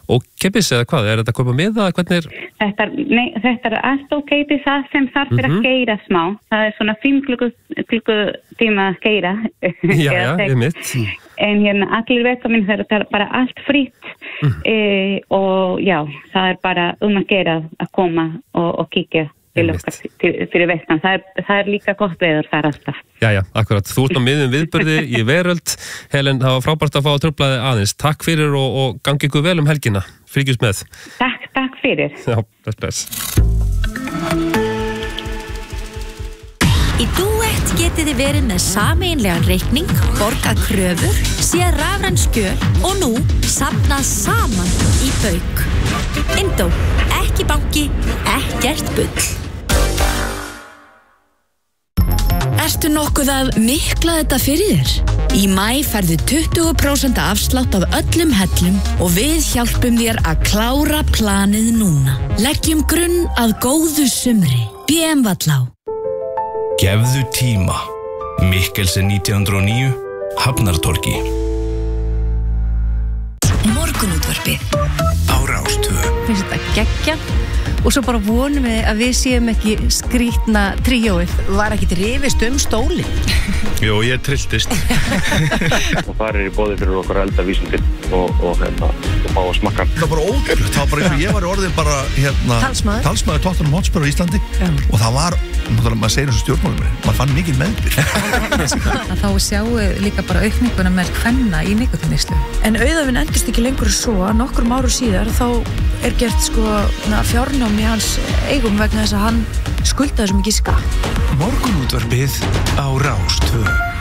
ókeypis eða hvað? Þetta að kaupa miða? Hvernig Þetta allt ókeypis það sem þarf fyrir að keyra smá. Það svona 5 klukkutíma að keyra. Já, einmitt. En allir vegaminn það bara allt fritt og já, það bara að gera að koma og kíkja til okkar fyrir vestan. Það líka gott veður þar alltaf. Já, akkurat. Þú ert á miðjum viðburði í Veröld. Helen, það var frábært að fá að truflaði aðeins. Takk fyrir og gangi ykkur vel helgina. Fylgjumst með. Takk fyrir. Já, bless. Í Duett getið þið verið með sameiginlegan reikning, borgað kröfur, séð rafræn skjöl og nú safnað saman í bauk. Indó, ekki banki, ekkert bull. Ertu nokkuð að mikla þetta fyrir þér? Í maí færðu 20% afslátt af öllum hellum og við hjálpum þér að klára planið núna. Leggjum grunn að góðu sumri. BM Vallá. Gefðu tíma. Mikkelsen 1909, Hafnartorgi. Morgunútvarpið á Rás 2. Finnst þetta geggja og svo bara vonum við að við séum ekki skrýtna tríóið. Var ekkit rifist stóli? Jú, ég trilltist. Og það í boði fyrir okkur að elda vísindin og fá að smakka. Það var bara ótrúlegt, það var bara eins og ég var orðin bara talsmaður Tottenham Hotspur á Íslandi og það var, maður segir þessu stjórnmálum, maður fann mikið meðbyr. Þá sjáum við líka bara aukninguna með kvenna í nikotinneyslu. En Auðavinn endist ekki lengur svo að nokkrum árum síðar þá gert fjárnám í hans eigum vegna þess að hann skuldaði svo mikið skatt. Morgunútvarpið á Rás 2.